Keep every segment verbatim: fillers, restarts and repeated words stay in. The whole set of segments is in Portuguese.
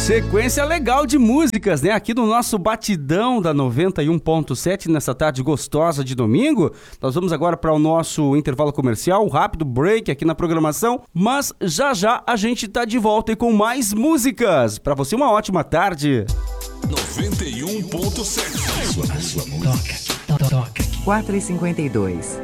Sequência legal de músicas, né? Aqui no nosso batidão da noventa e um ponto sete, nessa tarde gostosa de domingo. Nós vamos agora para o nosso intervalo comercial, um rápido break aqui na programação, mas já já a gente tá de volta e com mais músicas. Para você, uma ótima tarde. noventa e um ponto sete. A sua música. Toca, toca. quatro e cinquenta e dois.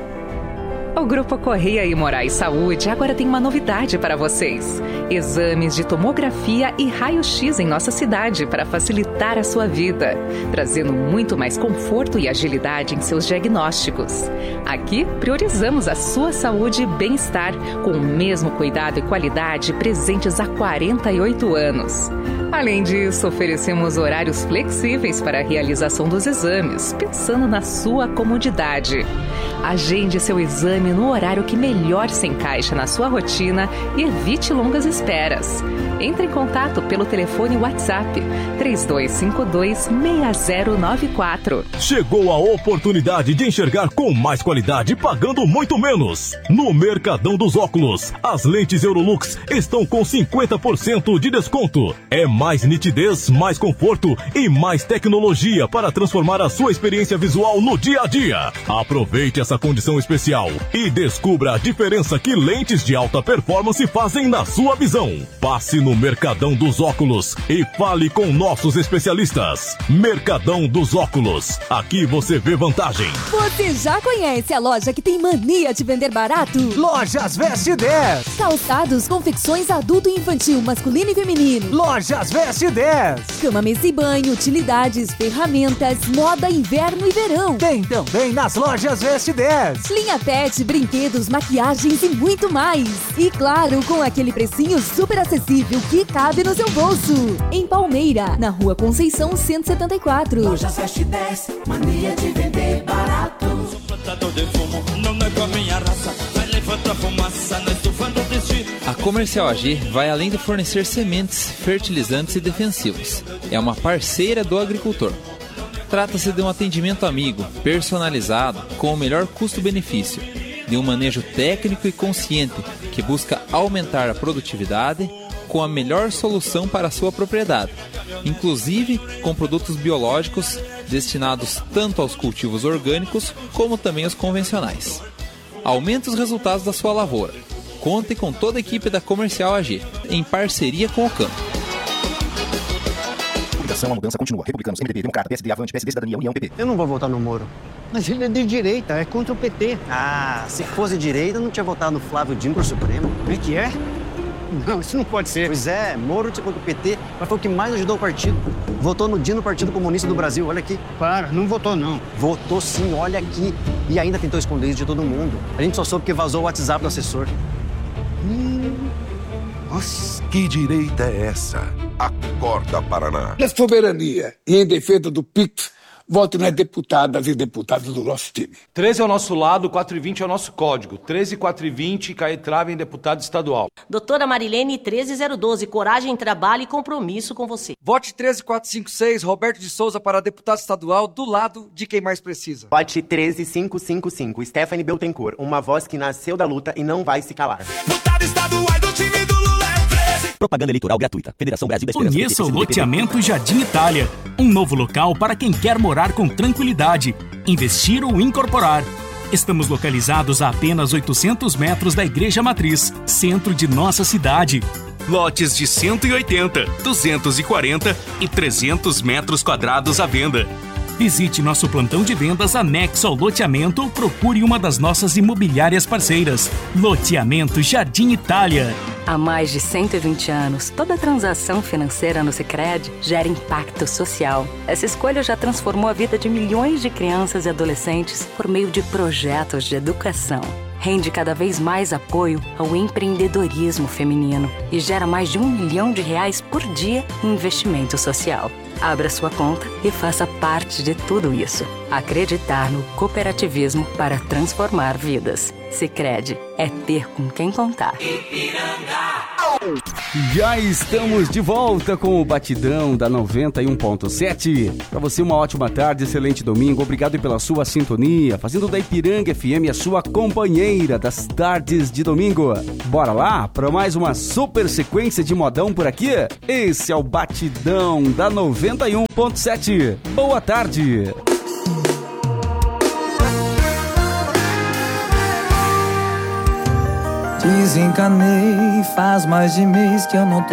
O Grupo Correia e Moraes Saúde agora tem uma novidade para vocês. Exames de tomografia e raio-x em nossa cidade para facilitar a sua vida, trazendo muito mais conforto e agilidade em seus diagnósticos. Aqui, priorizamos a sua saúde e bem-estar, com o mesmo cuidado e qualidade presentes há quarenta e oito anos. Além disso, oferecemos horários flexíveis para a realização dos exames, pensando na sua comodidade. Agende seu exame no horário que melhor se encaixa na sua rotina e evite longas esperas. Entre em contato pelo telefone WhatsApp três dois cinco dois, seis zero nove quatro. Chegou a oportunidade de enxergar com mais qualidade, pagando muito menos. No Mercadão dos Óculos, as lentes Eurolux estão com cinquenta por cento de desconto. É mais nitidez, mais conforto e mais tecnologia para transformar a sua experiência visual no dia a dia. Aproveite essa condição especial e descubra a diferença que lentes de alta performance fazem na sua visão. Passe no Mercadão dos Óculos e fale com nossos especialistas. Mercadão dos Óculos. Aqui você vê vantagem. Você já conhece a loja que tem mania de vender barato? Lojas Veste dez. Calçados, confecções adulto e infantil, masculino e feminino. Lojas Veste dez. Cama, mesa e banho, utilidades, ferramentas, moda, inverno e verão. Tem também nas Lojas Veste dez. Linha pet, brinquedos, maquiagens e muito mais. E claro, com aquele precinho super acessível que cabe no seu bolso. Em Palmeira, na Rua Conceição cento e setenta e quatro. Lojas Veste dez, mania de vender barato. Sou plantador de fumo, não é com a minha raça. Vai levantar fumaça na estufa do destino. A Comercial A G vai além de fornecer sementes, fertilizantes e defensivos. É uma parceira do agricultor. Trata-se de um atendimento amigo, personalizado, com o melhor custo-benefício, de um manejo técnico e consciente que busca aumentar a produtividade com a melhor solução para a sua propriedade, inclusive com produtos biológicos destinados tanto aos cultivos orgânicos como também aos convencionais. Aumente os resultados da sua lavoura. Conte com toda a equipe da Comercial A G, em parceria com o campo. A mudança continua. Republicanos, M D B, Democrata, P S D, Avante, P S D, Cidadania, União, P P. Eu não vou votar no Moro. Mas ele é de direita, é contra o P T. Ah, se fosse direita, eu não tinha votado no Flávio Dino pro Supremo. Como é que é? Não, isso não pode ser. Pois é, Moro tinha contra o P T, mas foi o que mais ajudou o partido. Votou no Dino, Partido Comunista do Brasil, olha aqui. Para, não votou não. Votou sim, olha aqui. E ainda tentou esconder isso de todo mundo. A gente só soube porque vazou o WhatsApp do assessor. Hum... Nossa. Que direita é essa? Acorda, Paraná. Na soberania e em defesa do P I X, vote nas deputadas e deputados do nosso time. treze é o nosso lado, quatro e vinte é o nosso código. treze, quatro e vinte, Caetrava em deputado estadual. Doutora Marilene treze zero doze, coragem, trabalho e compromisso com você. Vote treze quatro cinco seis, Roberto de Souza para deputado estadual, do lado de quem mais precisa. Vote treze cinco cinco cinco, Stephanie Beltencourt, uma voz que nasceu da luta e não vai se calar. Deputado estadual do time do Lula é treze. Propaganda eleitoral gratuita. Federação Brasil da Esperança. Conheça o loteamento Jardim Itália. Um novo local para quem quer morar com tranquilidade, investir ou incorporar. Estamos localizados a apenas oitocentos metros da Igreja Matriz, centro de nossa cidade. Lotes de cento e oitenta, duzentos e quarenta e trezentos metros quadrados à venda. Visite nosso plantão de vendas anexo ao loteamento ou procure uma das nossas imobiliárias parceiras. Loteamento Jardim Itália. Há mais de cento e vinte anos, toda transação financeira no Sicredi gera impacto social. Essa escolha já transformou a vida de milhões de crianças e adolescentes por meio de projetos de educação. Rende cada vez mais apoio ao empreendedorismo feminino e gera mais de um milhão de reais por dia em investimento social. Abra sua conta e faça parte de tudo isso. Acreditar no cooperativismo para transformar vidas. Sicredi, é ter com quem contar. Já estamos de volta com o Batidão da noventa e um ponto sete. Para você, uma ótima tarde, excelente domingo. Obrigado pela sua sintonia, fazendo da Ipiranga F M a sua companheira das tardes de domingo. Bora lá para mais uma super sequência de modão por aqui? Esse é o Batidão da noventa e um ponto sete. Boa tarde. Desencanei, faz mais de mês que eu não tô